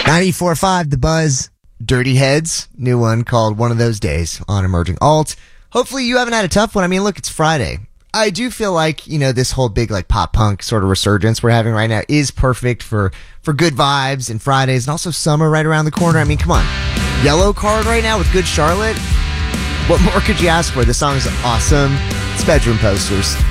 94.5 The Buzz. Dirty Heads, new one called One of Those Days on Emerging Alt. Hopefully you haven't had a tough one. I mean, look, it's Friday. I do feel like, this whole big like pop punk sort of resurgence we're having right now is perfect for good vibes and Fridays and also summer right around the corner. I mean, come on. Yellow Card right now with Good Charlotte. What more could you ask for? This song is awesome. It's Bedroom Posters.